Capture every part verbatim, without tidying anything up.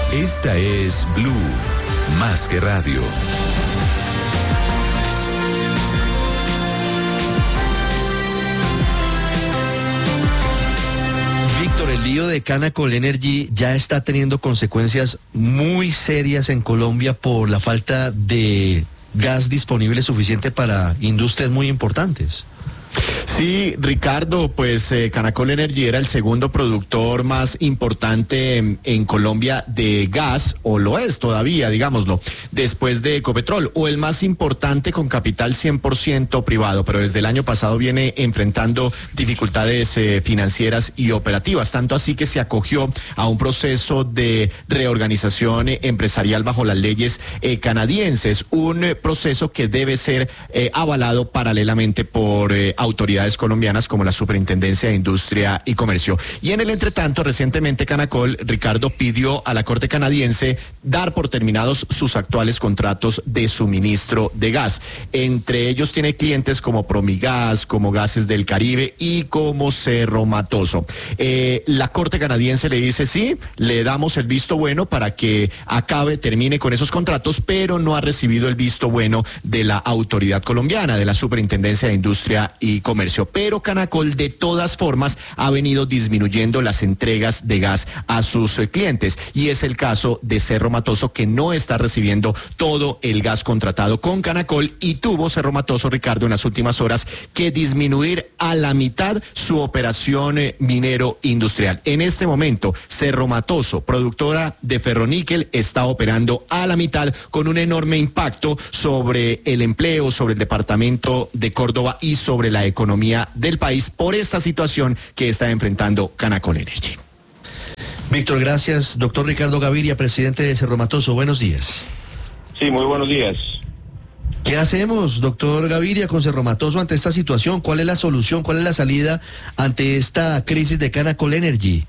Esta es Blue, más que radio. Víctor, el lío de Canacol Energy ya está teniendo consecuencias muy serias en Colombia por la falta de gas disponible suficiente para industrias muy importantes. Sí, Ricardo, pues eh, Canacol Energy era el segundo productor más importante en, en Colombia de gas, o lo es todavía, digámoslo, después de Ecopetrol, o el más importante con capital cien por ciento privado, pero desde el año pasado viene enfrentando dificultades eh, financieras y operativas, tanto así que se acogió a un proceso de reorganización eh, empresarial bajo las leyes eh, canadienses, un eh, proceso que debe ser eh, avalado paralelamente por eh, autoridades colombianas como la Superintendencia de Industria y Comercio. Y en el entretanto, recientemente Canacol, Ricardo, pidió a la Corte canadiense dar por terminados sus actuales contratos de suministro de gas. Entre ellos tiene clientes como Promigas, como Gases del Caribe y como Cerro Matoso. Eh, la Corte canadiense le dice sí, le damos el visto bueno para que acabe, termine con esos contratos, pero no ha recibido el visto bueno de la autoridad colombiana, de la Superintendencia de Industria y Comercio. Pero Canacol de todas formas ha venido disminuyendo las entregas de gas a sus eh, clientes, y es el caso de Cerro Matoso, que no está recibiendo todo el gas contratado con Canacol, y tuvo Cerro Matoso, Ricardo, en las últimas horas que disminuir a la mitad su operación eh, minero industrial. En este momento, Cerro Matoso, productora de ferroníquel, está operando a la mitad, con un enorme impacto sobre el empleo, sobre el departamento de Córdoba y sobre la economía del país por esta situación que está enfrentando Canacol Energy. Víctor, gracias. Doctor Ricardo Gaviria, presidente de Cerro Matoso, buenos días. Sí, muy buenos días. ¿Qué hacemos, doctor Gaviria, con Cerro Matoso ante esta situación? ¿Cuál es la solución, cuál es la salida ante esta crisis de Canacol Energy?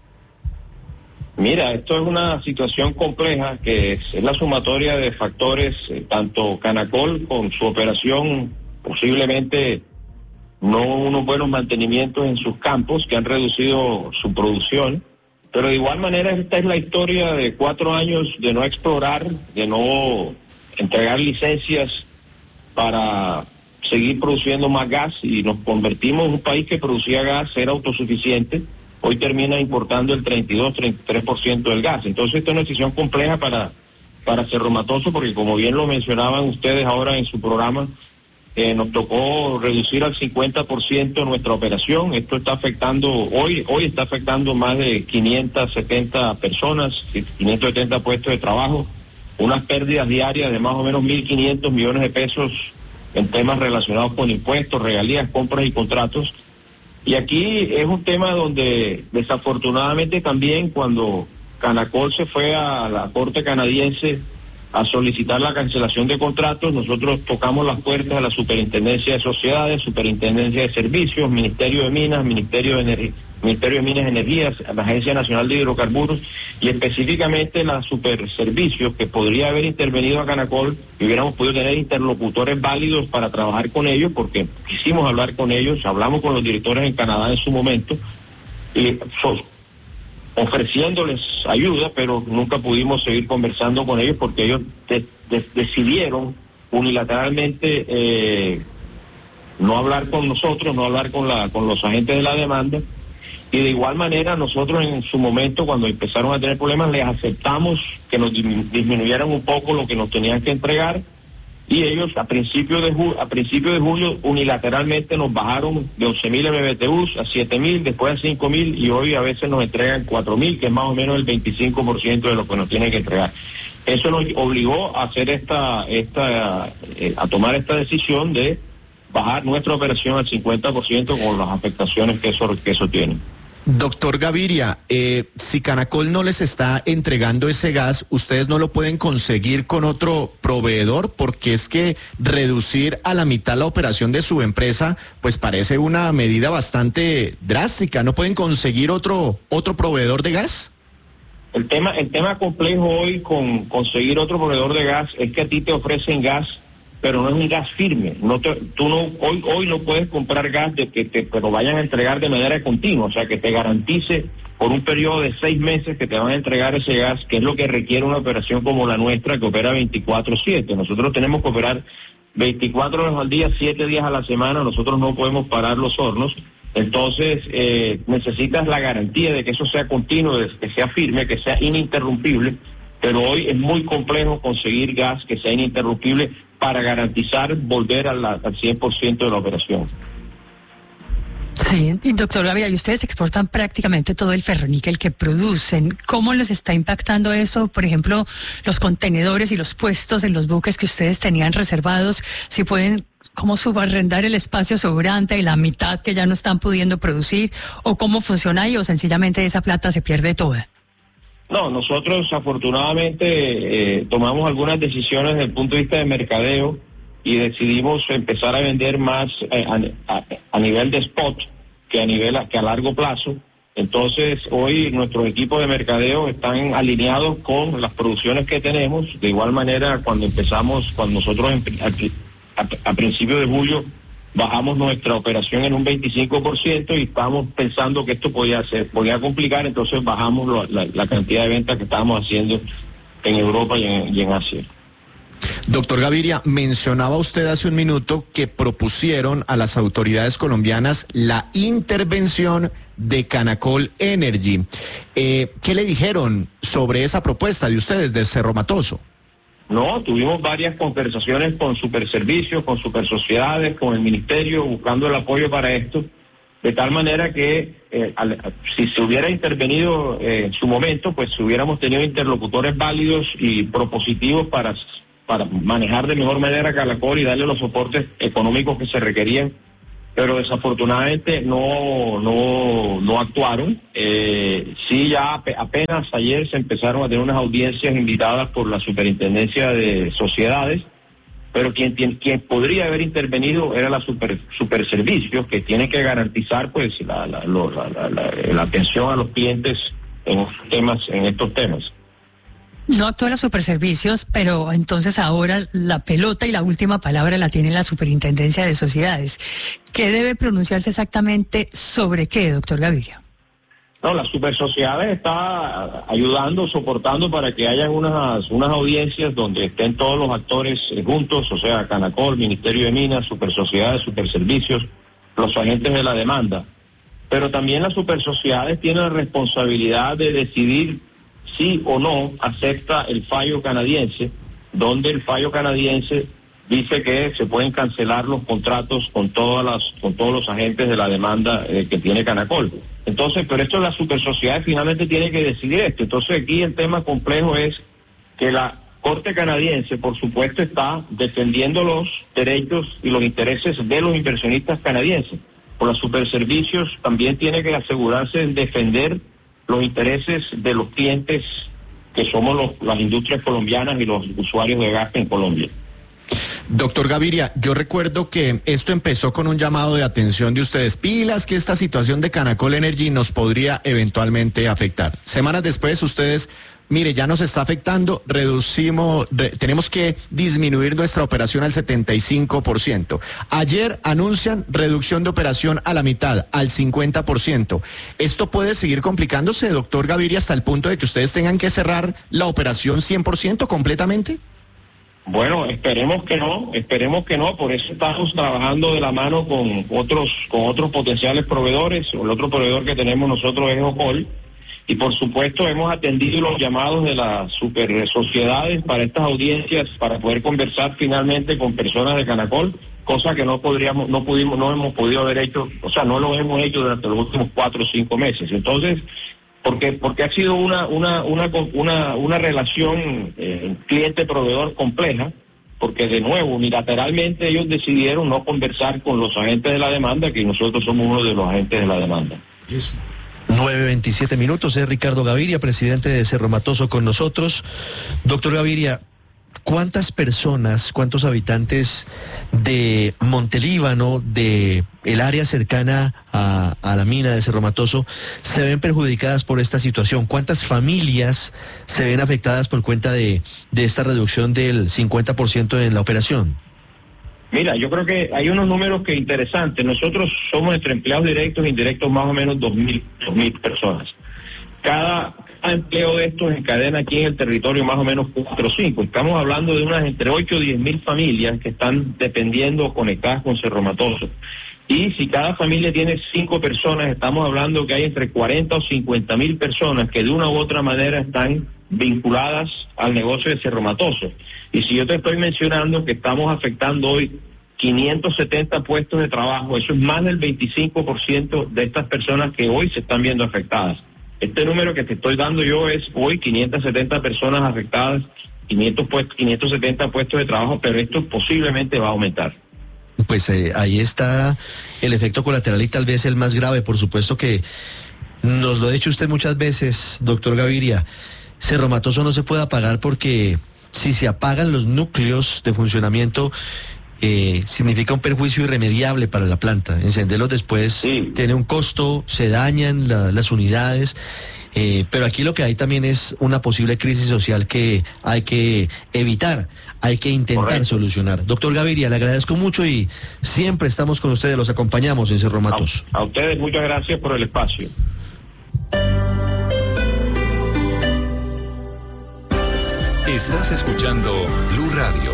Mira, esto es una situación compleja que es, es la sumatoria de factores, eh, tanto Canacol con su operación, posiblemente no unos buenos mantenimientos en sus campos que han reducido su producción, pero de igual manera esta es la historia de cuatro años de no explorar, de no entregar licencias para seguir produciendo más gas, y nos convertimos en un país que producía gas, era autosuficiente, hoy termina importando el treinta y dos, treinta y tres por ciento del gas. Entonces esta es una decisión compleja para, para Cerro Matoso, porque como bien lo mencionaban ustedes ahora en su programa, Eh, nos tocó reducir al cincuenta por ciento nuestra operación. Esto está afectando, hoy hoy está afectando más de quinientas setenta personas, quinientos setenta puestos de trabajo, unas pérdidas diarias de más o menos mil quinientos millones de pesos en temas relacionados con impuestos, regalías, compras y contratos. Y aquí es un tema donde desafortunadamente también cuando Canacol se fue a la Corte canadiense a solicitar la cancelación de contratos, nosotros tocamos las puertas a la Superintendencia de Sociedades, Superintendencia de Servicios, Ministerio de Minas, Ministerio de Energía, Ministerio de Minas y Energías, la Agencia Nacional de Hidrocarburos y específicamente la Superservicios, que podría haber intervenido a Canacol y hubiéramos podido tener interlocutores válidos para trabajar con ellos, porque quisimos hablar con ellos, hablamos con los directores en Canadá en su momento, y so, ofreciéndoles ayuda, pero nunca pudimos seguir conversando con ellos porque ellos de, de, decidieron unilateralmente eh, no hablar con nosotros, no hablar con, la, con los agentes de la demanda, y de igual manera nosotros en su momento, cuando empezaron a tener problemas, les aceptamos que nos disminuyeran un poco lo que nos tenían que entregar, y ellos a principios de ju- a principio de julio unilateralmente nos bajaron de once mil M B T Us a siete mil, después a cinco mil, y hoy a veces nos entregan cuatro mil, que es más o menos el veinticinco por ciento de lo que nos tienen que entregar. Eso nos obligó a hacer esta, esta, eh, a tomar esta decisión de bajar nuestra operación al cincuenta por ciento con las afectaciones que eso, que eso tiene. Doctor Gaviria, eh, si Canacol no les está entregando ese gas, ¿ustedes no lo pueden conseguir con otro proveedor? Porque es que reducir a la mitad la operación de su empresa, pues parece una medida bastante drástica. ¿No pueden conseguir otro, otro proveedor de gas? El tema, el tema complejo hoy con conseguir otro proveedor de gas es que a ti te ofrecen gas pero no es un gas firme. No te, tú no hoy hoy no puedes comprar gas de que te, te lo vayan a entregar de manera continua, o sea, que te garantice por un periodo de seis meses que te van a entregar ese gas, que es lo que requiere una operación como la nuestra, que opera veinticuatro siete. Nosotros tenemos que operar veinticuatro horas al día, siete días a la semana, nosotros no podemos parar los hornos. Entonces, eh, necesitas la garantía de que eso sea continuo, de que sea firme, que sea ininterrumpible, pero hoy es muy complejo conseguir gas que sea ininterrumpible para garantizar volver a la, al cien por ciento de la operación. Sí, y doctor Gaviria, y ustedes exportan prácticamente todo el ferroníquel que producen. ¿Cómo les está impactando eso? Por ejemplo, los contenedores y los puestos en los buques que ustedes tenían reservados, si pueden cómo subarrendar el espacio sobrante y la mitad que ya no están pudiendo producir, o cómo funciona ahí, o sencillamente esa plata se pierde toda. No, nosotros afortunadamente eh, tomamos algunas decisiones desde el punto de vista de mercadeo y decidimos empezar a vender más eh, a, a, a nivel de spot que a nivel que a largo plazo. Entonces hoy nuestros equipos de mercadeo están alineados con las producciones que tenemos. De igual manera, cuando empezamos, cuando nosotros a, a, a principios de julio bajamos nuestra operación en un veinticinco por ciento y estábamos pensando que esto podía ser, podía complicar, entonces bajamos lo, la, la cantidad de ventas que estábamos haciendo en Europa y en, y en Asia. Doctor Gaviria, mencionaba usted hace un minuto que propusieron a las autoridades colombianas la intervención de Canacol Energy. Eh, ¿Qué le dijeron sobre esa propuesta de ustedes de Cerro Matoso? No, tuvimos varias conversaciones con Superservicios, con Supersociedades, con el Ministerio, buscando el apoyo para esto, de tal manera que eh, al, si se hubiera intervenido eh, en su momento, pues hubiéramos tenido interlocutores válidos y propositivos para, para manejar de mejor manera Canacol y darle los soportes económicos que se requerían, pero desafortunadamente no, no, no actuaron. Eh, sí, ya apenas ayer se empezaron a tener unas audiencias invitadas por la Superintendencia de Sociedades, pero quien, quien, quien podría haber intervenido era la super, Superservicios, que tiene que garantizar pues la, la, la, la, la, la atención a los clientes en estos temas, en estos temas. No actúa la Superservicios, pero entonces ahora la pelota y la última palabra la tiene la Superintendencia de Sociedades. ¿Qué debe pronunciarse exactamente sobre qué, doctor Gaviria? No, la Supersociedades está ayudando, soportando para que haya unas, unas audiencias donde estén todos los actores juntos, o sea, Canacol, Ministerio de Minas, Supersociedades, Superservicios, los agentes de la demanda. Pero también las Supersociedades tienen la responsabilidad de decidir sí o no acepta el fallo canadiense, donde el fallo canadiense dice que se pueden cancelar los contratos con todas las, con todos los agentes de la demanda eh, que tiene Canacol. Entonces, pero esto la Supersociedad finalmente tiene que decidir esto. Entonces aquí el tema complejo es que la Corte canadiense, por supuesto, está defendiendo los derechos y los intereses de los inversionistas canadienses. Por los Superservicios también tiene que asegurarse en defender los intereses de los clientes que somos los, las industrias colombianas y los usuarios de gas en Colombia. Doctor Gaviria, yo recuerdo que esto empezó con un llamado de atención de ustedes, pilas, que esta situación de Canacol Energy nos podría eventualmente afectar. Semanas después ustedes, mire, ya nos está afectando, reducimos, re, tenemos que disminuir nuestra operación al setenta y cinco por ciento. Ayer anuncian reducción de operación a la mitad, al cincuenta por ciento. ¿Esto puede seguir complicándose, doctor Gaviria, hasta el punto de que ustedes tengan que cerrar la operación cien por ciento completamente? Bueno, esperemos que no, esperemos que no, por eso estamos trabajando de la mano con otros, con otros potenciales proveedores. El otro proveedor que tenemos nosotros es Ocol, y por supuesto hemos atendido los llamados de las super sociedades para estas audiencias, para poder conversar finalmente con personas de Canacol, cosa que no podríamos, no pudimos, no hemos podido haber hecho, o sea, no lo hemos hecho durante los últimos cuatro o cinco meses. Entonces, porque porque ha sido una una una una, una relación eh, cliente-proveedor compleja, porque de nuevo unilateralmente ellos decidieron no conversar con los agentes de la demanda, que nosotros somos uno de los agentes de la demanda. Eso. nueve veintisiete minutos, es Ricardo Gaviria, presidente de Cerro Matoso, con nosotros. Doctor Gaviria, ¿cuántas personas, cuántos habitantes de Montelíbano, de el área cercana a, a la mina de Cerro Matoso, se ven perjudicadas por esta situación? ¿Cuántas familias se ven afectadas por cuenta de, de esta reducción del cincuenta por ciento en la operación? Mira, yo creo que hay unos números que interesantes. Nosotros somos entre empleados directos e indirectos más o menos dos mil, dos mil personas. Cada, cada empleo de estos encadena aquí en el territorio más o menos cuatro o cinco. Estamos hablando de unas entre ocho o diez mil familias que están dependiendo o conectadas con Cerro Matoso. Y si cada familia tiene cinco personas, estamos hablando que hay entre cuarenta o cincuenta mil personas que de una u otra manera están vinculadas al negocio de Cerro Matoso. Y si yo te estoy mencionando que estamos afectando hoy quinientos setenta puestos de trabajo, eso es más del veinticinco por ciento de estas personas que hoy se están viendo afectadas. Este número que te estoy dando yo es hoy quinientas setenta personas afectadas, quinientos, puestos, quinientos setenta puestos de trabajo, pero esto posiblemente va a aumentar. Pues eh, ahí está el efecto colateral y tal vez el más grave. Por supuesto que nos lo ha dicho usted muchas veces, doctor Gaviria. Cerro Matoso no se puede apagar porque si se apagan los núcleos de funcionamiento, eh, significa un perjuicio irremediable para la planta. Encenderlos después sí tiene un costo, se dañan la, las unidades. Eh, pero aquí lo que hay también es una posible crisis social que hay que evitar, hay que intentar Correcto. solucionar. Doctor Gaviria, le agradezco mucho y siempre estamos con ustedes, los acompañamos en Cerro Matoso. A, a ustedes muchas gracias por el espacio. Estás escuchando Blue Radio.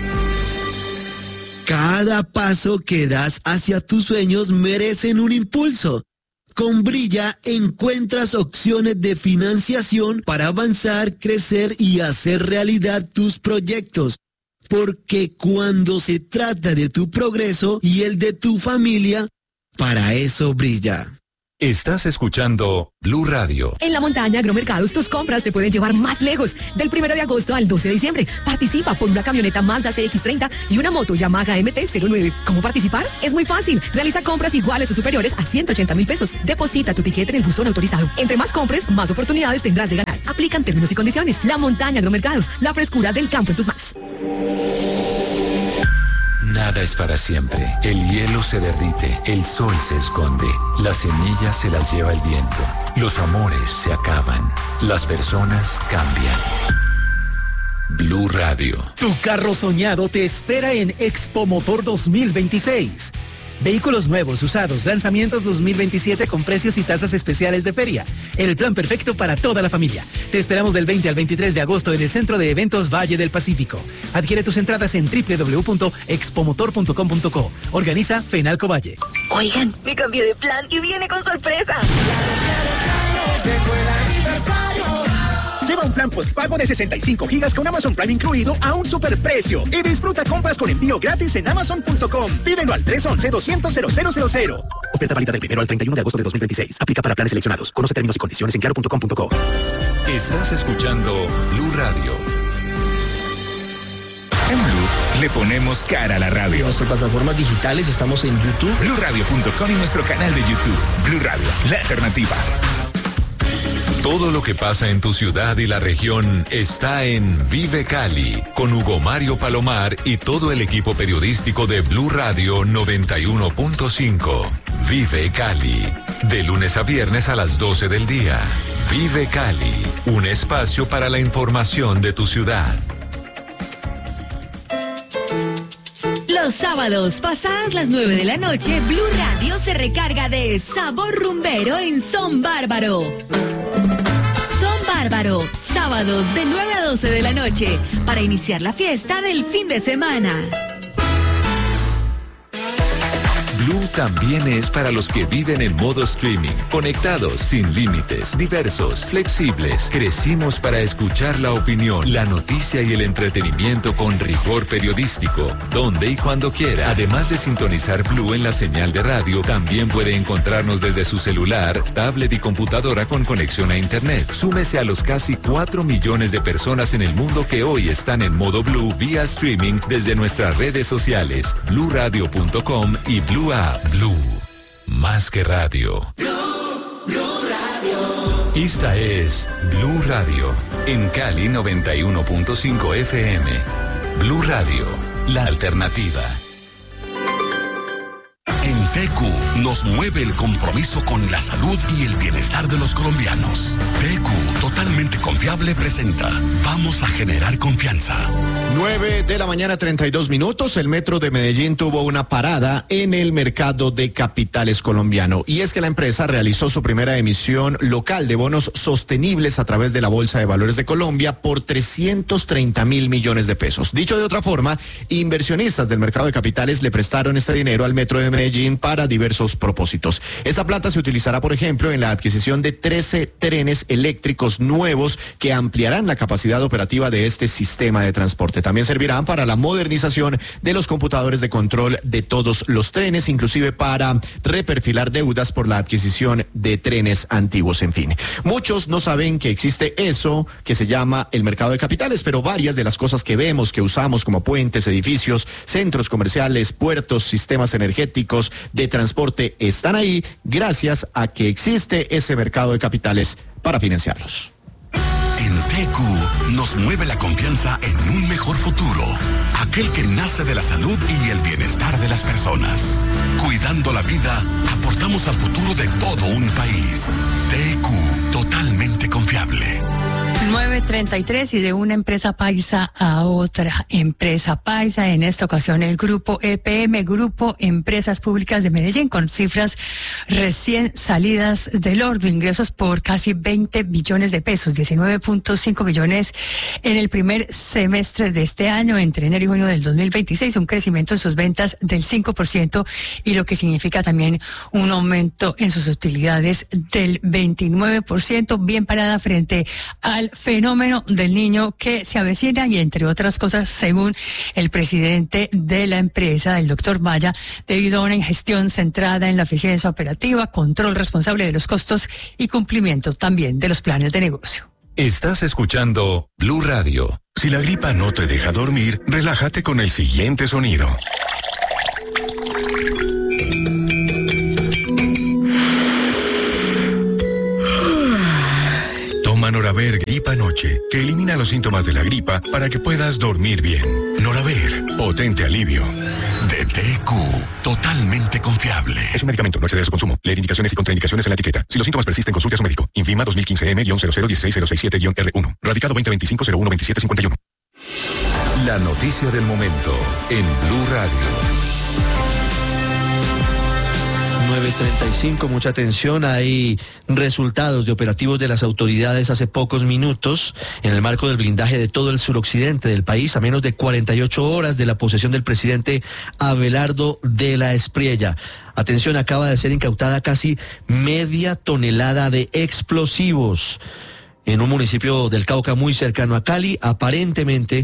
Cada paso que das hacia tus sueños merecen un impulso. Con Brilla encuentras opciones de financiación para avanzar, crecer y hacer realidad tus proyectos. Porque cuando se trata de tu progreso y el de tu familia, para eso brilla. Estás escuchando Blue Radio. En La Montaña Agromercados tus compras te pueden llevar más lejos. Del primero de agosto al doce de diciembre. Participa por una camioneta Mazda C X treinta y una moto Yamaha M T cero nueve. ¿Cómo participar? Es muy fácil. Realiza compras iguales o superiores a ciento ochenta mil pesos. Deposita tu tiquete en el buzón autorizado. Entre más compres, más oportunidades tendrás de ganar. Aplican términos y condiciones. La Montaña Agromercados. La frescura del campo en tus manos. Nada es para siempre. El hielo se derrite, el sol se esconde, las semillas se las lleva el viento, los amores se acaban, las personas cambian. Blue Radio. Tu carro soñado te espera en Expo Motor dos mil veintiséis. Vehículos nuevos, usados, lanzamientos dos mil veintisiete con precios y tasas especiales de feria. El plan perfecto para toda la familia. Te esperamos del veinte al veintitrés de agosto en el Centro de Eventos Valle del Pacífico. Adquiere tus entradas en doble u doble u doble u punto expomotor punto com punto co. Organiza Fenalco Valle. Oigan, me cambié de plan y viene con sorpresa. Lleva un plan postpago de sesenta y cinco gigas con Amazon Prime incluido a un superprecio y disfruta compras con envío gratis en amazon punto com. Pídelo al tres once, doscientos, cero cero cero cero. Oferta válida del primero al treinta y uno de agosto de dos mil veintiséis. Aplica para planes seleccionados. Conoce términos y condiciones en claro punto com punto co. Estás escuchando Blue Radio. En Blue le ponemos cara a la radio. En nuestras plataformas digitales estamos en YouTube. blue radio punto com y nuestro canal de YouTube. Blue Radio, la alternativa. Todo lo que pasa en tu ciudad y la región está en Vive Cali, con Hugo Mario Palomar y todo el equipo periodístico de Blue Radio noventa y uno punto cinco. Vive Cali, de lunes a viernes a las doce del día. Vive Cali, un espacio para la información de tu ciudad. Los sábados, pasadas las nueve de la noche, Blue Radio se recarga de sabor rumbero en Son Bárbaro. Son Bárbaro, sábados de nueve a doce de la noche, para iniciar la fiesta del fin de semana. Blue también es para los que viven en modo streaming, conectados, sin límites, diversos, flexibles. Crecimos para escuchar la opinión, la noticia y el entretenimiento con rigor periodístico, donde y cuando quiera. Además de sintonizar Blue en la señal de radio, también puede encontrarnos desde su celular, tablet y computadora con conexión a internet. Súmese a los casi cuatro millones de personas en el mundo que hoy están en modo Blue vía streaming desde nuestras redes sociales, blue radio punto com y Blue App. Blue, más que radio. Blue, Blue Radio. Esta es Blue Radio, en Cali noventa y uno punto cinco F M. Blue Radio, la alternativa. En T Q nos mueve el compromiso con la salud y el bienestar de los colombianos. T Q, totalmente confiable, presenta Vamos a generar confianza. nueve de la mañana, treinta y dos minutos. El Metro de Medellín tuvo una parada en el mercado de capitales colombiano. Y es que la empresa realizó su primera emisión local de bonos sostenibles a través de la Bolsa de Valores de Colombia por trescientos treinta mil millones de pesos. Dicho de otra forma, inversionistas del mercado de capitales le prestaron este dinero al Metro de Medellín para diversos propósitos. Esa plata se utilizará, por ejemplo, en la adquisición de trece trenes eléctricos nuevos que ampliarán la capacidad operativa de este sistema de transporte. También servirán para la modernización de los computadores de control de todos los trenes, inclusive para reperfilar deudas por la adquisición de trenes antiguos, en fin. Muchos no saben que existe eso que se llama el mercado de capitales, pero varias de las cosas que vemos, que usamos como puentes, edificios, centros comerciales, puertos, sistemas energéticos, de transporte, están ahí gracias a que existe ese mercado de capitales para financiarlos. En T Q nos mueve la confianza en un mejor futuro, aquel que nace de la salud y el bienestar de las personas. Cuidando la vida, aportamos al futuro de todo un país. T Q, totalmente confiable. nueve treinta y tres y de una empresa paisa a otra empresa paisa, en esta ocasión el grupo E P M, Grupo Empresas Públicas de Medellín, con cifras recién salidas del horno, ingresos por casi veinte billones de pesos, diecinueve punto cinco billones en el primer semestre de este año, entre enero y junio del dos mil veintiséis, un crecimiento en sus ventas del cinco por ciento y lo que significa también un aumento en sus utilidades del veintinueve por ciento, bien parada frente al fenómeno del niño que se avecina y, entre otras cosas, según el presidente de la empresa, el doctor Maya, debido a una gestión centrada en la eficiencia operativa, control responsable de los costos y cumplimiento también de los planes de negocio. Estás escuchando Blue Radio. Si la gripa no te deja dormir, relájate con el siguiente sonido. Noraver Gripa Noche, que elimina los síntomas de la gripa para que puedas dormir bien. Noraver, potente alivio. De T Q, totalmente confiable. Es un medicamento, no excede de su consumo. Leer indicaciones y contraindicaciones en la etiqueta. Si los síntomas persisten, consulte a su médico. Infima dos mil quince M cero cero uno seis cero seis siete R uno. Radicado veinte veinticinco cero uno veintisiete cincuenta y uno. La noticia del momento en Blue Radio. nueve treinta y cinco, mucha atención, hay resultados de operativos de las autoridades hace pocos minutos en el marco del blindaje de todo el suroccidente del país, a menos de cuarenta y ocho horas de la posesión del presidente Abelardo de la Espriella. Atención, acaba de ser incautada casi media tonelada de explosivos en un municipio del Cauca muy cercano a Cali. Aparentemente,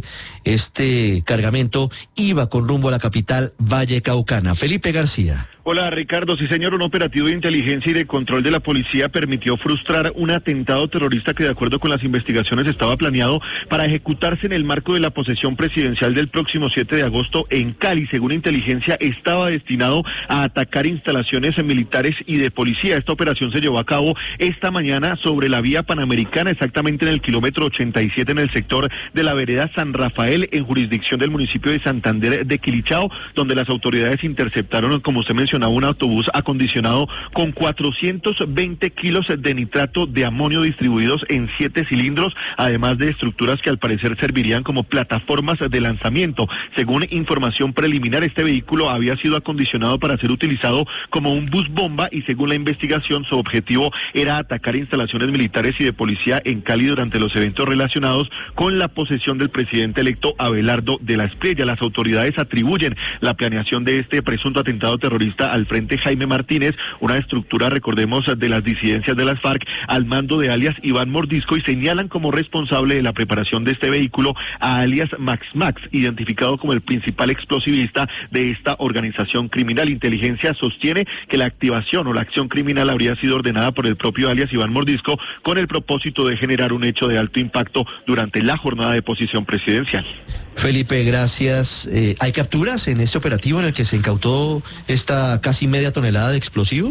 este cargamento iba con rumbo a la capital vallecaucana. Felipe García. Hola Ricardo, sí señor, un operativo de inteligencia y de control de la policía permitió frustrar un atentado terrorista que, de acuerdo con las investigaciones, estaba planeado para ejecutarse en el marco de la posesión presidencial del próximo siete de agosto en Cali. Según inteligencia, estaba destinado a atacar instalaciones militares y de policía. Esta operación se llevó a cabo esta mañana sobre la vía Panamericana, exactamente en el kilómetro ochenta y siete, en el sector de la vereda San Rafael, en jurisdicción del municipio de Santander de Quilichao, donde las autoridades interceptaron, como usted mencionó, a un autobús acondicionado con cuatrocientos veinte kilos de nitrato de amonio distribuidos en siete cilindros, además de estructuras que al parecer servirían como plataformas de lanzamiento. Según información preliminar, este vehículo había sido acondicionado para ser utilizado como un bus bomba y, según la investigación, su objetivo era atacar instalaciones militares y de policía en Cali durante los eventos relacionados con la posesión del presidente electo Abelardo de la Espriella. Las autoridades atribuyen la planeación de este presunto atentado terrorista al Frente Jaime Martínez, una estructura, recordemos, de las disidencias de las FARC, al mando de alias Iván Mordisco, y señalan como responsable de la preparación de este vehículo a alias Max Max, identificado como el principal explosivista de esta organización criminal. Inteligencia sostiene que la activación o la acción criminal habría sido ordenada por el propio alias Iván Mordisco con el propósito de generar un hecho de alto impacto durante la jornada de posesión presidencial. Felipe, gracias. Eh, ¿Hay capturas en este operativo en el que se incautó esta casi media tonelada de explosivos?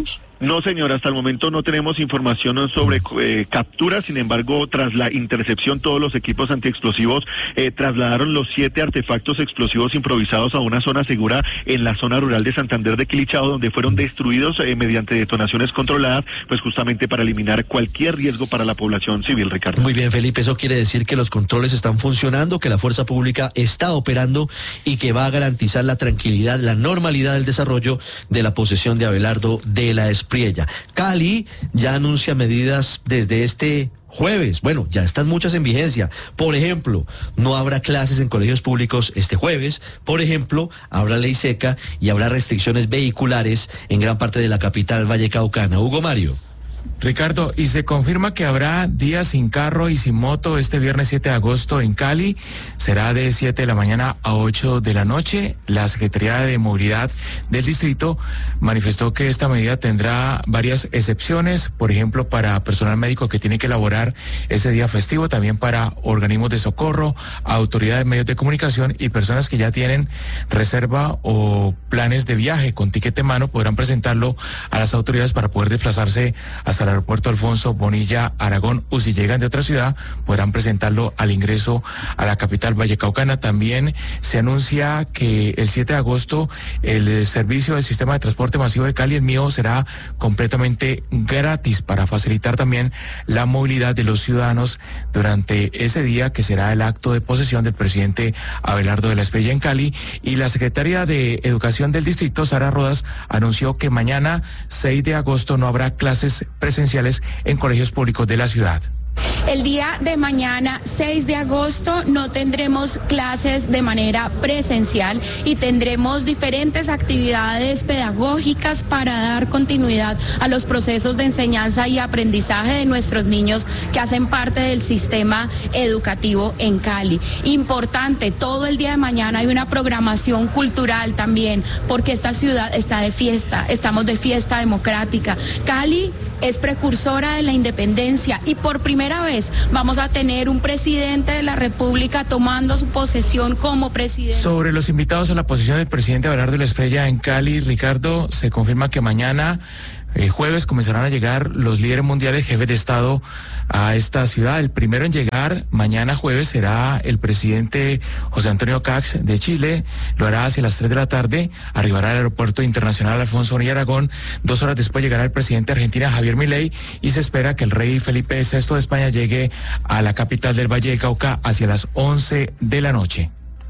No, señor, hasta el momento no tenemos información sobre eh, capturas, sin embargo, tras la intercepción, todos los equipos antiexplosivos eh, trasladaron los siete artefactos explosivos improvisados a una zona segura en la zona rural de Santander de Quilichao, donde fueron destruidos eh, mediante detonaciones controladas, pues justamente para eliminar cualquier riesgo para la población civil, Ricardo. Muy bien, Felipe, eso quiere decir que los controles están funcionando, que la fuerza pública está operando y que va a garantizar la tranquilidad, la normalidad del desarrollo de la posesión de Abelardo de la Espriella. Cali ya anuncia medidas desde este jueves. Bueno, ya están muchas en vigencia. Por ejemplo, no habrá clases en colegios públicos este jueves. Por ejemplo, habrá ley seca y habrá restricciones vehiculares en gran parte de la capital vallecaucana. Hugo Mario. Ricardo, y se confirma que habrá días sin carro y sin moto este viernes siete de agosto en Cali. Será de siete de la mañana a ocho de la noche. La Secretaría de Movilidad del distrito manifestó que esta medida tendrá varias excepciones, por ejemplo, para personal médico que tiene que laborar ese día festivo, también para organismos de socorro, autoridades de medios de comunicación y personas que ya tienen reserva o planes de viaje con tiquete en mano podrán presentarlo a las autoridades para poder desplazarse hasta el aeropuerto Alfonso Bonilla Aragón, o si llegan de otra ciudad podrán presentarlo al ingreso a la capital vallecaucana. También se anuncia que el siete de agosto el servicio del sistema de transporte masivo de Cali, el mío, será completamente gratis para facilitar también la movilidad de los ciudadanos durante ese día que será el acto de posesión del presidente Abelardo de la Espriella en Cali. Y la secretaria de Educación del distrito, Sara Rodas, anunció que mañana seis de agosto no habrá clases presenciales en colegios públicos de la ciudad. El día de mañana, seis de agosto, no tendremos clases de manera presencial y tendremos diferentes actividades pedagógicas para dar continuidad a los procesos de enseñanza y aprendizaje de nuestros niños que hacen parte del sistema educativo en Cali. Importante, todo el día de mañana hay una programación cultural también, porque esta ciudad está de fiesta, estamos de fiesta democrática. Cali es precursora de la independencia y por primera vez vamos a tener un presidente de la República tomando su posesión como presidente. Sobre los invitados a la posesión del presidente Abelardo de la Espriella en Cali, Ricardo, se confirma que mañana el jueves comenzarán a llegar los líderes mundiales, jefes de Estado, a esta ciudad. El primero en llegar mañana jueves será el presidente José Antonio Cax de Chile. Lo hará hacia las tres de la tarde. Arribará al aeropuerto internacional Alfonso Bonilla Aragón. Dos horas después llegará el presidente de Argentina, Javier Milei, y se espera que el rey Felipe sexto de España llegue a la capital del Valle del Cauca hacia las once de la noche.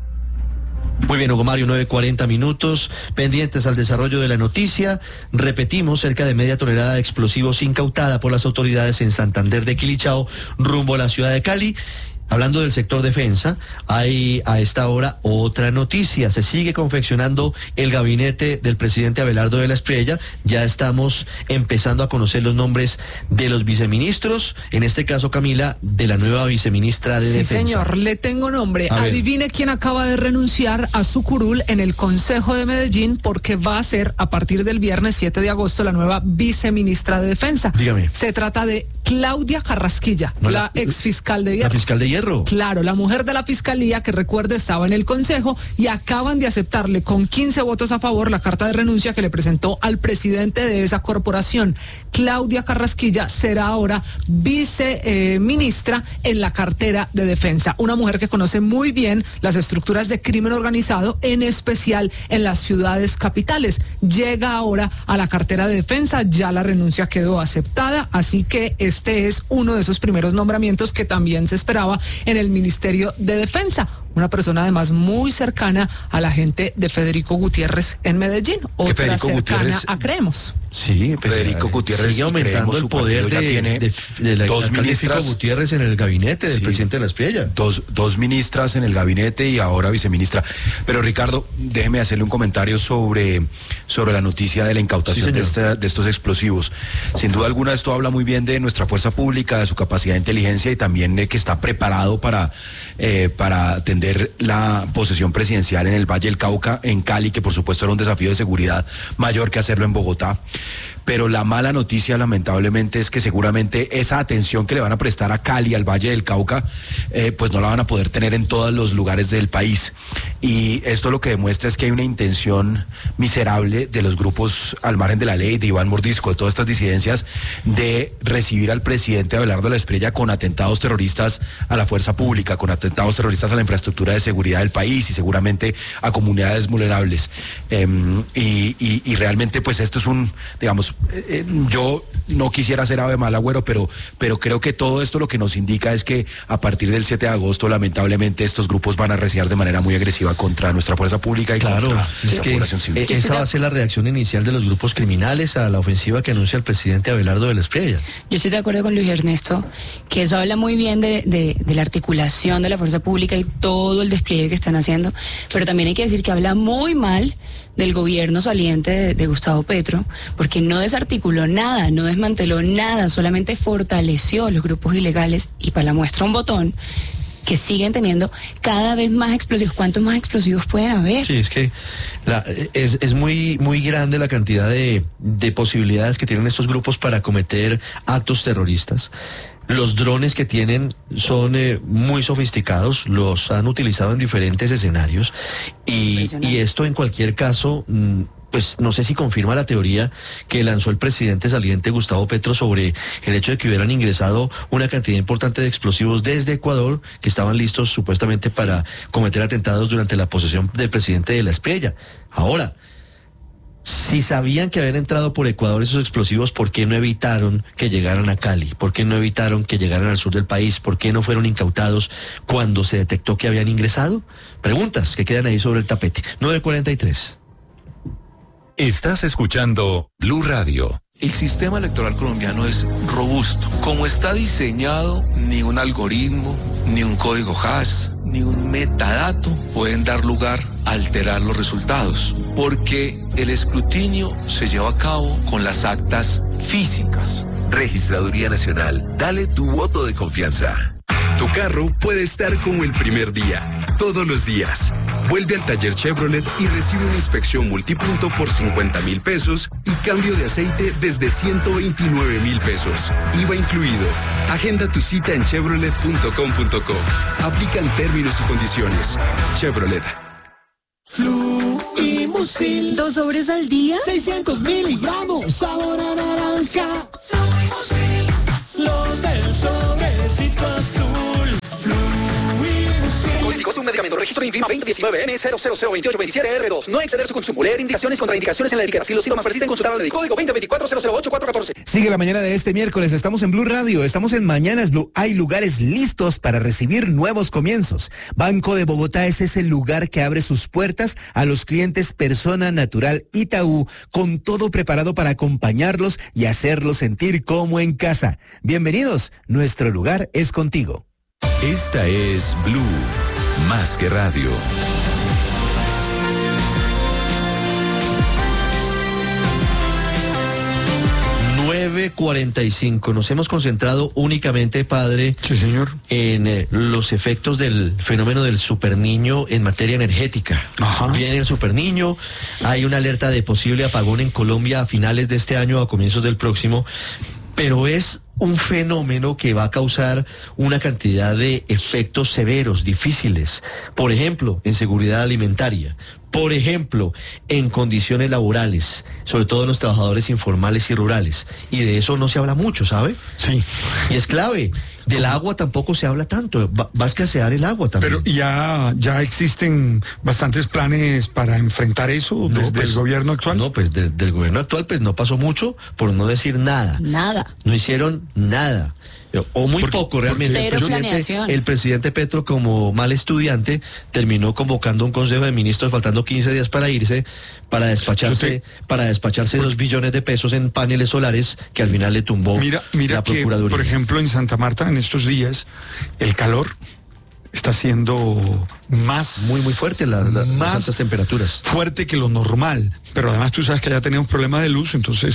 Muy bien, Hugo Mario, nueve cuarenta minutos, pendientes al desarrollo de la noticia. Repetimos, cerca de media tonelada de explosivos incautada por las autoridades en Santander de Quilichao, rumbo a la ciudad de Cali. Hablando del sector defensa, hay a esta hora otra noticia. Se sigue confeccionando el gabinete del presidente Abelardo de la Espriella. Ya estamos empezando a conocer los nombres de los viceministros. En este caso, Camila, de la nueva viceministra de sí, Defensa. Sí, señor, le tengo nombre. Adivine quién acaba de renunciar a su curul en el Consejo de Medellín, porque va a ser a partir del viernes siete de agosto la nueva viceministra de Defensa. Dígame. Se trata de Claudia Carrasquilla, no, la, la exfiscal de Hierro. La fiscal de Hierro. Claro, la mujer de la fiscalía que, recuerdo, estaba en el Consejo y acaban de aceptarle con quince votos a favor la carta de renuncia que le presentó al presidente de esa corporación. Claudia Carrasquilla será ahora viceministra eh, en la cartera de Defensa. Una mujer que conoce muy bien las estructuras de crimen organizado, en especial en las ciudades capitales. Llega ahora a la cartera de Defensa, ya la renuncia quedó aceptada, así que este es uno de esos primeros nombramientos que también se esperaba en el Ministerio de Defensa. Una persona además muy cercana a la gente de Federico Gutiérrez en Medellín, otra Federico cercana Gutiérrez, a Creemos. Sí, pues, Federico Gutiérrez sigue aumentando Creemos, el poder de, tiene de, de la dos alcalde ministras Fico Gutiérrez en el gabinete del sí, presidente de la Espriella. Dos, dos ministras en el gabinete y ahora viceministra. Pero Ricardo, déjeme hacerle un comentario sobre, sobre la noticia de la incautación sí, de, este, de estos explosivos. Sin duda alguna esto habla muy bien de nuestra fuerza pública, de su capacidad de inteligencia y también de que está preparado para, eh, para atender la posesión presidencial en el Valle del Cauca, en Cali, que por supuesto era un desafío de seguridad mayor que hacerlo en Bogotá. pero la mala noticia lamentablemente es que seguramente esa atención que le van a prestar a Cali, al Valle del Cauca, eh, pues no la van a poder tener en todos los lugares del país. Y esto lo que demuestra es que hay una intención miserable de los grupos al margen de la ley, de Iván Mordisco, de todas estas disidencias, de recibir al presidente Abelardo Espriella con atentados terroristas a la fuerza pública, con atentados terroristas a la infraestructura de seguridad del país y seguramente a comunidades vulnerables. Eh, y, y, y realmente pues esto es un, digamos, eh, yo no quisiera ser ave mal agüero, pero, pero creo que todo esto lo que nos indica es que a partir del siete de agosto lamentablemente estos grupos van a arreciar de manera muy agresiva contra nuestra fuerza pública y claro, contra es la que población civil. Esa va a ser la reacción inicial de los grupos criminales a la ofensiva que anuncia el presidente Abelardo Espriella. Yo estoy de acuerdo con Luis Ernesto, que eso habla muy bien de, de, de la articulación de la fuerza pública y todo el despliegue que están haciendo, pero también hay que decir que habla muy mal del gobierno saliente de, de Gustavo Petro, porque no desarticuló nada, no desmanteló nada, solamente fortaleció los grupos ilegales y para la muestra un botón que siguen teniendo cada vez más explosivos. ¿Cuántos más explosivos pueden haber? Sí, es que la, es, es muy, muy grande la cantidad de, de posibilidades que tienen estos grupos para cometer actos terroristas. Los drones que tienen son eh, muy sofisticados, los han utilizado en diferentes escenarios y, y esto en cualquier caso, pues no sé si confirma la teoría que lanzó el presidente saliente Gustavo Petro sobre el hecho de que hubieran ingresado una cantidad importante de explosivos desde Ecuador que estaban listos supuestamente para cometer atentados durante la posesión del presidente de Espriella. Ahora, si sabían que habían entrado por Ecuador esos explosivos, ¿por qué no evitaron que llegaran a Cali? ¿Por qué no evitaron que llegaran al sur del país? ¿Por qué no fueron incautados cuando se detectó que habían ingresado? Preguntas que quedan ahí sobre el tapete. nueve cuarenta y tres. Estás escuchando Blue Radio. El sistema electoral colombiano es robusto. Como está diseñado, ni un algoritmo, ni un código hash, ni un metadato pueden dar lugar a alterar los resultados, porque el escrutinio se lleva a cabo con las actas físicas. Registraduría Nacional, dale tu voto de confianza. Tu carro puede estar como el primer día, todos los días. Vuelve al taller Chevrolet y recibe una inspección multipunto por cincuenta mil pesos y cambio de aceite desde ciento veintinueve mil pesos. I V A incluido. Agenda tu cita en chevrolet punto com punto co. Aplican términos y condiciones. Chevrolet. Fluimusil. ¿Dos sobres al día? seiscientos miligramos, sabor a naranja. Fluimusil. Los del sobrecito azul. Fluimusil. Coliticosa, un medicamento. Registro INVIMA veinte diecinueve N cero cero cero veintiocho veintisiete R dos. No exceder su consumo. Leer indicaciones, contraindicaciones en la etiqueta. Si los síntomas persisten, consultar al médico. Código veinte veinticuatro cero cero ocho cuatro catorce. Sigue la mañana de este miércoles. Estamos en Blue Radio. Estamos en Mañanas Blue. Hay lugares listos para recibir nuevos comienzos. Banco de Bogotá es ese lugar que abre sus puertas a los clientes Persona Natural Itaú, con todo preparado para acompañarlos y hacerlos sentir como en casa. Bienvenidos. Nuestro lugar es contigo. Esta es Blue, más que radio. nueve cuarenta y cinco. Nos hemos concentrado únicamente, padre, sí, señor, en eh, los efectos del fenómeno del superniño en materia energética. Ajá. Viene el superniño, hay una alerta de posible apagón en Colombia a finales de este año, a comienzos del próximo, pero es un fenómeno que va a causar una cantidad de efectos severos, difíciles. Por ejemplo, en seguridad alimentaria. Por ejemplo, en condiciones laborales, sobre todo en los trabajadores informales y rurales. Y de eso no se habla mucho, ¿sabe? Sí. Y es clave. Del agua tampoco se habla tanto. Va, va a escasear el agua también. Pero ya, ya existen bastantes planes para enfrentar eso no, desde pues, el gobierno actual. No, pues de, del gobierno actual pues no pasó mucho, por no decir nada. Nada. No hicieron nada. O muy porque, poco realmente. Cero el, presidente, planeación. el presidente Petro, como mal estudiante, terminó convocando un consejo de ministros faltando quince días para irse, para despacharse, te... para despacharse dos billones de pesos en paneles solares que al final le tumbó mira, mira la que, Procuraduría. Por ejemplo, en Santa Marta, en estos días, el calor está siendo más... Muy, muy fuerte la, la, más las altas temperaturas. Fuerte que lo normal. Pero además tú sabes que allá tenemos problema de luz, entonces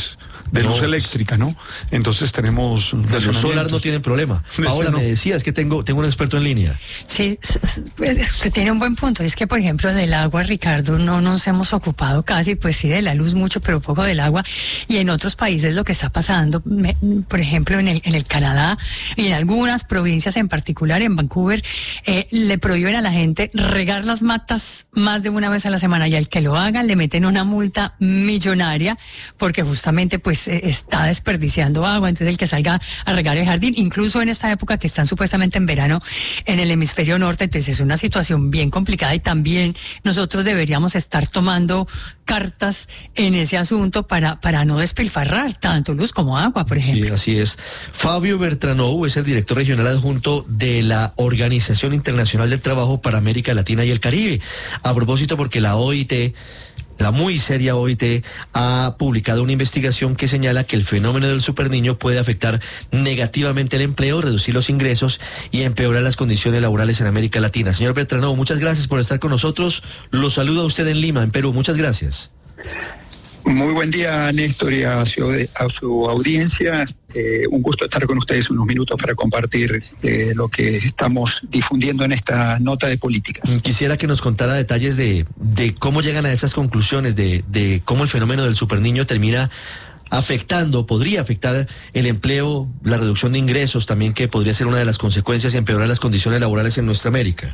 de No, luz eléctrica, ¿no? Entonces tenemos... De luz solar racionamientos. no tienen problema. De ese Ahora no. me decías que tengo, tengo un experto en línea. Sí, s- s- pues, usted tiene un buen punto. Es que, por ejemplo, del agua, Ricardo, no nos hemos ocupado casi, pues sí, de la luz mucho, pero poco del agua. Y en otros países lo que está pasando, me- por ejemplo, en el, en el Canadá y en algunas provincias en particular, en Vancouver, eh, le prohíben a la gente regar las matas más de una vez a la semana, y al que lo haga le meten una multa millonaria porque justamente pues eh, está desperdiciando agua. Entonces el que salga a regar el jardín, incluso en esta época que están supuestamente en verano en el hemisferio norte, entonces es una situación bien complicada, y también nosotros deberíamos estar tomando cartas en ese asunto para, para no despilfarrar tanto luz como agua, por ejemplo. Sí, así es. Fabio Bertranou es el director regional adjunto de la Organización Internacional del Trabajo para América Latina y el Caribe. A propósito, porque la O I T, la muy seria O I T, ha publicado una investigación que señala que el fenómeno del superniño puede afectar negativamente el empleo, reducir los ingresos y empeorar las condiciones laborales en América Latina. Señor Bertranou, muchas gracias por estar con nosotros. Lo saluda a usted en Lima, en Perú. Muchas gracias. Muy buen día, Néstor, y a su, a su audiencia. Eh, un gusto estar con ustedes unos minutos para compartir eh, lo que estamos difundiendo en esta nota de políticas. Quisiera que nos contara detalles de, de cómo llegan a esas conclusiones, de, de cómo el fenómeno del superniño termina afectando, podría afectar el empleo, la reducción de ingresos también, que podría ser una de las consecuencias y empeorar las condiciones laborales en nuestra América.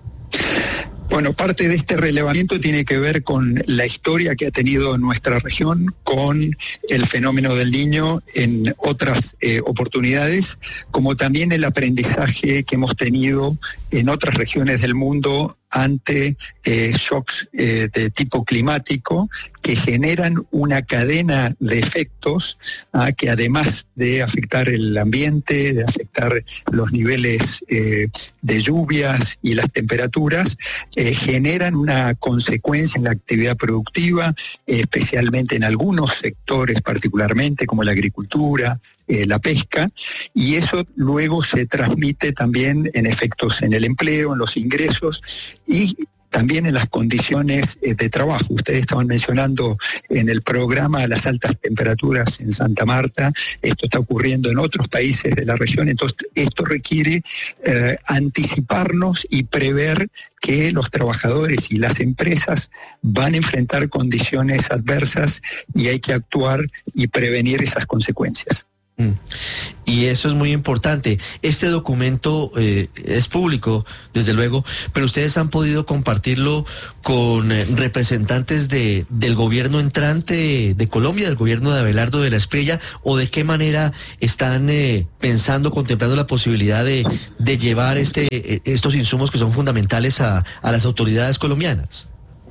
Bueno, parte de este relevamiento tiene que ver con la historia que ha tenido nuestra región, con el fenómeno del niño en otras eh, oportunidades, como también el aprendizaje que hemos tenido en otras regiones del mundo ante eh, shocks eh, de tipo climático que generan una cadena de efectos ah, que además de afectar el ambiente, de afectar los niveles eh, de lluvias y las temperaturas, eh, generan una consecuencia en la actividad productiva, eh, especialmente en algunos sectores particularmente como la agricultura, eh, la pesca, y eso luego se transmite también en efectos en el empleo, en los ingresos y también en las condiciones eh, de trabajo. Ustedes estaban mencionando en el programa las altas temperaturas en Santa Marta. Esto está ocurriendo en otros países de la región. Entonces, esto requiere eh, anticiparnos y prever que los trabajadores y las empresas van a enfrentar condiciones adversas y hay que actuar y prevenir esas consecuencias. Mm. Y eso es muy importante. Este documento eh, es público, desde luego, pero ustedes han podido compartirlo con eh, representantes de, del gobierno entrante de Colombia, del gobierno de Abelardo de la Espriella, o de qué manera están eh, pensando, contemplando la posibilidad de, de llevar este, eh, estos insumos que son fundamentales a, a las autoridades colombianas.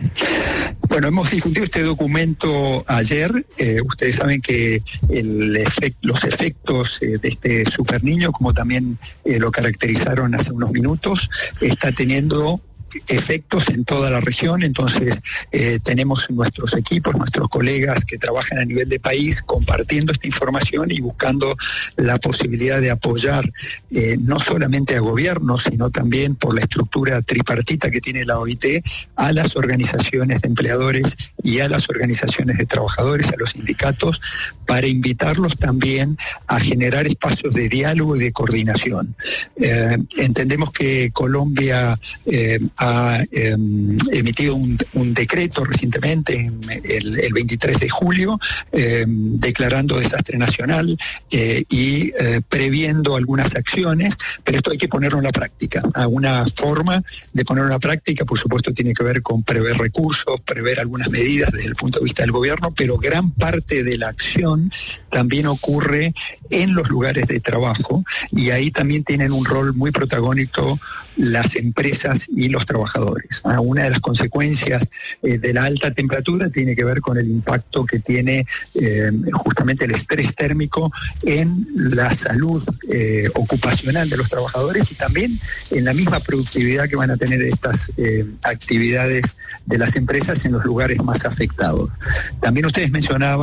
Bueno, hemos difundido este documento ayer. Eh, ustedes saben que el efect, los efectos eh, de este superniño, como también eh, lo caracterizaron hace unos minutos, está teniendo efectos en toda la región. Entonces eh, tenemos nuestros equipos, nuestros colegas que trabajan a nivel de país compartiendo esta información y buscando la posibilidad de apoyar eh, no solamente a gobiernos, sino también por la estructura tripartita que tiene la O I T, a las organizaciones de empleadores y a las organizaciones de trabajadores, a los sindicatos, para invitarlos también a generar espacios de diálogo y de coordinación. Eh, entendemos que Colombia eh, ha eh, emitido un, un decreto recientemente, en el, el veintitrés de julio, eh, declarando desastre nacional eh, y eh, previendo algunas acciones, pero esto hay que ponerlo en la práctica. Una forma de ponerlo en la práctica, por supuesto, tiene que ver con prever recursos, prever algunas medidas desde el punto de vista del gobierno, pero gran parte de la acción también ocurre en los lugares de trabajo, y ahí también tienen un rol muy protagónico las empresas y los trabajadores. Ah, una de las consecuencias eh, de la alta temperatura tiene que ver con el impacto que tiene eh, justamente el estrés térmico en la salud eh, ocupacional de los trabajadores y también en la misma productividad que van a tener estas eh, actividades de las empresas en los lugares más afectados. También ustedes mencionaban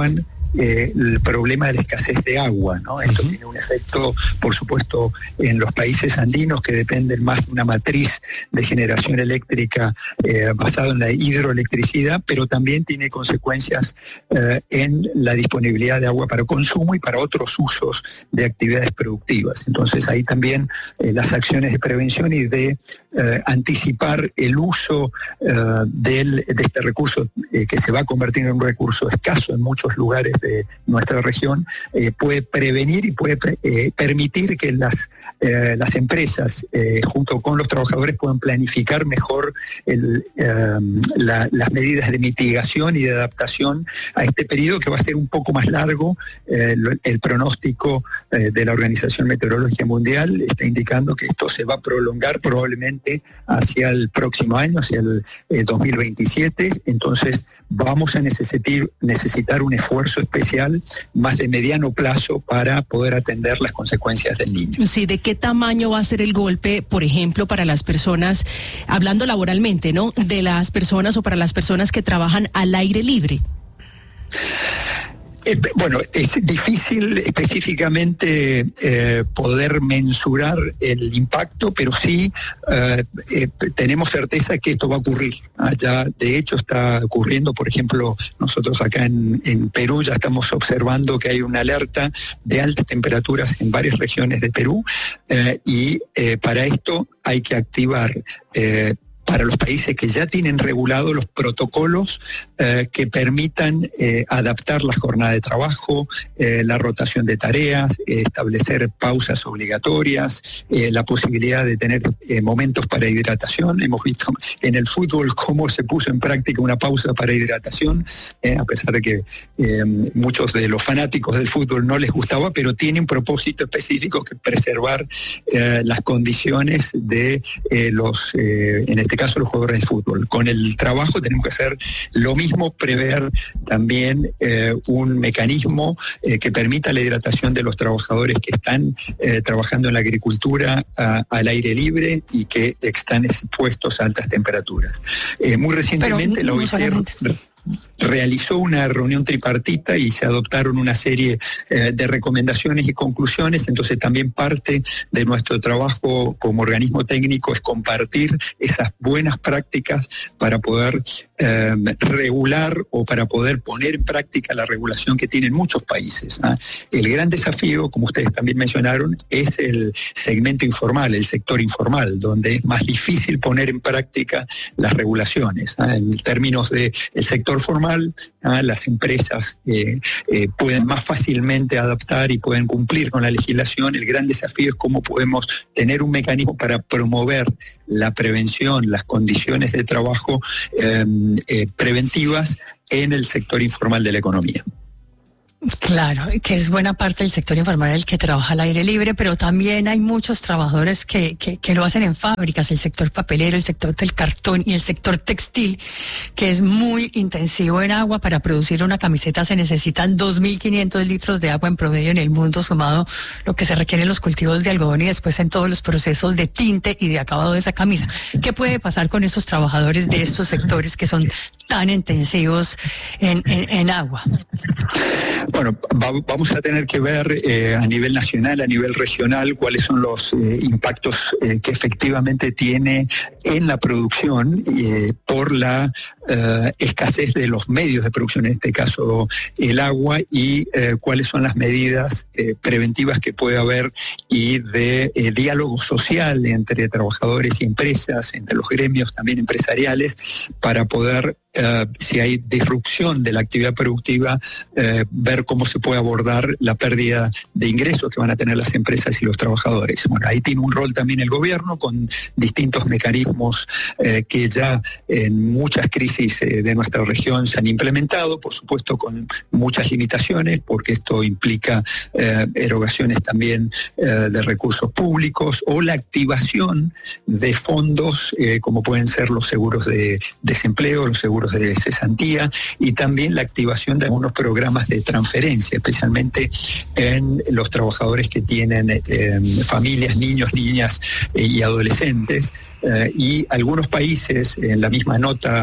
eh, el problema de la escasez de agua, ¿no? Esto uh-huh. tiene un efecto, por supuesto, en los países andinos que dependen más de una matriz de generación eléctrica eh, basada en la hidroelectricidad, pero también tiene consecuencias eh, en la disponibilidad de agua para consumo y para otros usos de actividades productivas. Entonces ahí también eh, las acciones de prevención y de eh, anticipar el uso eh, del, de este recurso eh, que se va a convertir en un recurso escaso en muchos lugares de nuestra región, eh, puede prevenir y puede eh, permitir que las, eh, las empresas eh, junto con los trabajadores puedan planificar mejor el, eh, la, las medidas de mitigación y de adaptación a este periodo que va a ser un poco más largo. Eh, el, el pronóstico eh, de la Organización Meteorológica Mundial está indicando que esto se va a prolongar probablemente hacia el próximo año, hacia el eh, dos mil veintisiete. Entonces vamos a necesitar, necesitar un esfuerzo especial más de mediano plazo para poder atender las consecuencias del niño. Sí, ¿de qué tamaño va a ser el golpe, por ejemplo, para las personas, hablando laboralmente, ¿no? De las personas o para las personas que trabajan al aire libre? Eh, bueno, es difícil específicamente eh, poder mensurar el impacto, pero sí eh, eh, tenemos certeza que esto va a ocurrir. Ah, ya de hecho está ocurriendo, por ejemplo, nosotros acá en, en Perú ya estamos observando que hay una alerta de altas temperaturas en varias regiones de Perú eh, y eh, para esto hay que activar eh, para los países que ya tienen regulados los protocolos eh, que permitan eh, adaptar la jornada de trabajo, eh, la rotación de tareas, eh, establecer pausas obligatorias, eh, la posibilidad de tener eh, momentos para hidratación. Hemos visto en el fútbol cómo se puso en práctica una pausa para hidratación, eh, a pesar de que eh, muchos de los fanáticos del fútbol no les gustaba, pero tiene un propósito específico que preservar eh, las condiciones de eh, los, eh, en este caso los jugadores de fútbol. Con el trabajo tenemos que hacer lo mismo, prever también eh, un mecanismo eh, que permita la hidratación de los trabajadores que están eh, trabajando en la agricultura a, al aire libre y que están expuestos a altas temperaturas. Eh, muy recientemente la O I C realizó una reunión tripartita y se adoptaron una serie eh, de recomendaciones y conclusiones. Entonces también parte de nuestro trabajo como organismo técnico es compartir esas buenas prácticas para poder eh, regular o para poder poner en práctica la regulación que tienen muchos países. ¿ah? El gran desafío, como ustedes también mencionaron, es el segmento informal, el sector informal, donde es más difícil poner en práctica las regulaciones. ¿ah? En términos del sector formal, ¿ah? las empresas eh, eh, pueden más fácilmente adaptar y pueden cumplir con la legislación. El gran desafío es cómo podemos tener un mecanismo para promover la prevención, las condiciones de trabajo eh, eh, preventivas en el sector informal de la economía. Claro, que es buena parte del sector informal el que trabaja al aire libre, pero también hay muchos trabajadores que, que, que lo hacen en fábricas, el sector papelero, el sector del cartón y el sector textil, que es muy intensivo en agua. Para producir una camiseta se necesitan dos mil quinientos litros de agua en promedio en el mundo, sumado lo que se requiere en los cultivos de algodón y después en todos los procesos de tinte y de acabado de esa camisa. ¿Qué puede pasar con estos trabajadores de estos sectores que son tan intensivos en, en, en agua? Bueno, va, vamos a tener que ver eh, a nivel nacional, a nivel regional, cuáles son los eh, impactos eh, que efectivamente tiene en la producción eh, por la eh, escasez de los medios de producción, en este caso el agua, y eh, cuáles son las medidas eh, preventivas que puede haber y de eh, diálogo social entre trabajadores y empresas, entre los gremios también empresariales, para poder Uh, si hay disrupción de la actividad productiva, uh, ver cómo se puede abordar la pérdida de ingresos que van a tener las empresas y los trabajadores. Bueno, ahí tiene un rol también el gobierno con distintos mecanismos uh, que ya en muchas crisis uh, de nuestra región se han implementado, por supuesto con muchas limitaciones, porque esto implica uh, erogaciones también uh, de recursos públicos o la activación de fondos uh, como pueden ser los seguros de desempleo, los seguros de cesantía y también la activación de algunos programas de transferencia, especialmente en los trabajadores que tienen eh, familias, niños, niñas eh, y adolescentes. Eh, y algunos países, en la misma nota de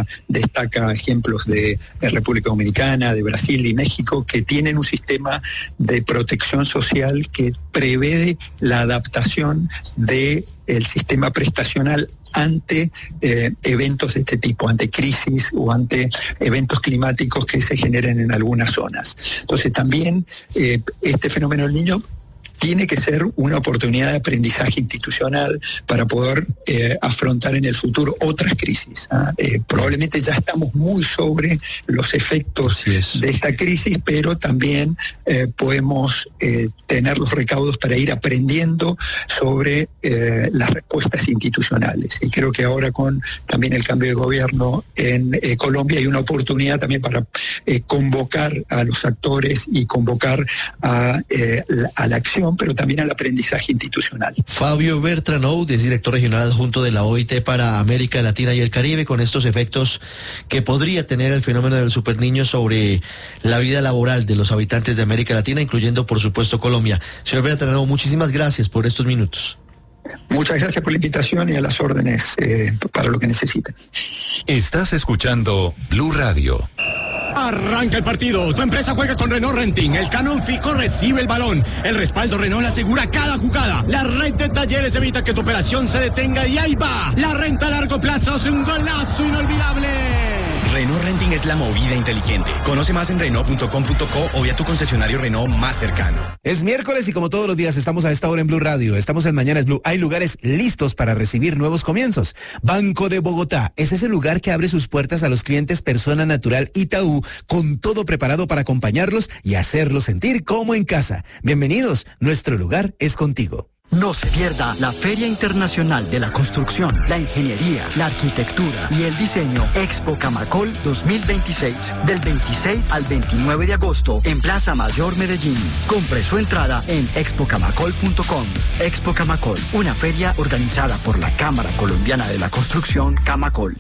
destaca ejemplos de, de República Dominicana, de Brasil y México, que tienen un sistema de protección social que prevé la adaptación del sistema prestacional ante eh, eventos de este tipo, ante crisis o ante eventos climáticos que se generen en algunas zonas. Entonces también eh, este fenómeno del Niño tiene que ser una oportunidad de aprendizaje institucional para poder eh, afrontar en el futuro otras crisis. ¿ah? Eh, probablemente ya estamos muy sobre los efectos de esta crisis, pero también eh, podemos eh, tener los recaudos para ir aprendiendo sobre eh, las respuestas institucionales. Y creo que ahora con también el cambio de gobierno en eh, Colombia hay una oportunidad también para eh, convocar a los actores y convocar a, eh, la, a la acción, pero también al aprendizaje institucional. Fabio Bertrand, es director regional adjunto de la O I T para América Latina y el Caribe, con estos efectos que podría tener el fenómeno del superniño sobre la vida laboral de los habitantes de América Latina, incluyendo por supuesto Colombia. Señor Bertrand, muchísimas gracias por estos minutos. Muchas gracias por la invitación y a las órdenes eh, para lo que necesiten. Estás escuchando Blue Radio. Arranca el partido. Tu empresa juega con Renault Renting. El Canon Fico recibe el balón. El respaldo Renault asegura cada jugada. La red de talleres evita que tu operación se detenga y ahí va. La renta a largo plazo es un golazo inolvidable. Renault Renting es la movida inteligente. Conoce más en Renault punto com punto co o vía tu concesionario Renault más cercano. Es miércoles y como todos los días estamos a esta hora en Blue Radio. Estamos en Mañanas Blue. Hay lugares listos para recibir nuevos comienzos. Banco de Bogotá es ese lugar que abre sus puertas a los clientes Persona Natural Itaú, con todo preparado para acompañarlos y hacerlos sentir como en casa. Bienvenidos, nuestro lugar es contigo. No se pierda la Feria Internacional de la Construcción, la Ingeniería, la Arquitectura y el Diseño Expo Camacol dos mil veintiséis, del veintiséis al veintinueve de agosto en Plaza Mayor Medellín. Compre su entrada en expo camacol punto com. Expo Camacol, una feria organizada por la Cámara Colombiana de la Construcción, Camacol.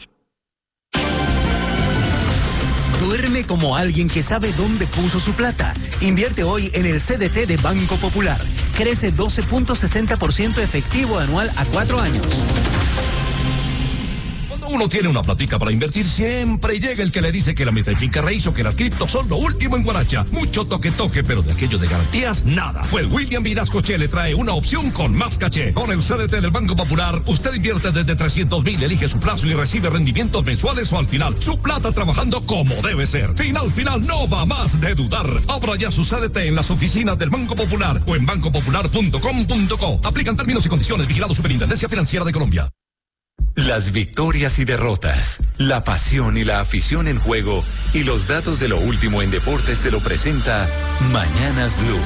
Duerme como alguien que sabe dónde puso su plata. Invierte hoy en el C D T de Banco Popular. Crece doce punto sesenta por ciento efectivo anual a cuatro años. Uno tiene una platica para invertir, siempre llega el que le dice que la meta de finca raíz o que las criptos son lo último en Guaracha. Mucho toque toque, pero de aquello de garantías, nada. Pues William Vinascoche le trae una opción con más caché. Con el C D T del Banco Popular, usted invierte desde trescientos mil, elige su plazo y recibe rendimientos mensuales o al final. Su plata trabajando como debe ser. Final, final, no va más de dudar. Abra ya su C D T en las oficinas del Banco Popular o en banco popular punto com punto co. Aplican términos y condiciones. Vigilado Superintendencia Financiera de Colombia. Las victorias y derrotas, la pasión y la afición en juego y los datos de lo último en deportes se lo presenta Mañanas Blue.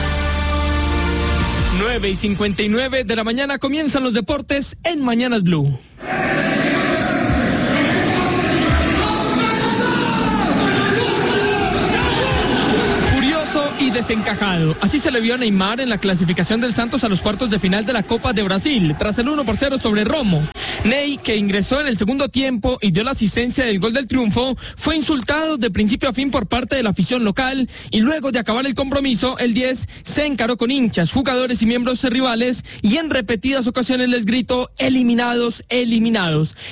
nueve y cincuenta y nueve de la mañana comienzan los deportes en Mañanas Blue. Y desencajado. Así se le vio a Neymar en la clasificación del Santos a los cuartos de final de la Copa de Brasil, tras el uno por cero sobre Romo. Ney, que ingresó en el segundo tiempo y dio la asistencia del gol del triunfo, fue insultado de principio a fin por parte de la afición local y luego de acabar el compromiso, el diez se encaró con hinchas, jugadores y miembros rivales y en repetidas ocasiones les gritó eliminados, eliminados.